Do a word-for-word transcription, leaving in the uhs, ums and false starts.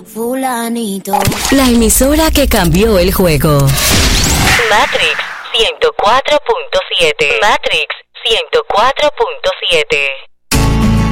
fulanito. La emisora que cambió el juego. Matrix ciento cuatro punto siete. Matrix ciento cuatro punto siete.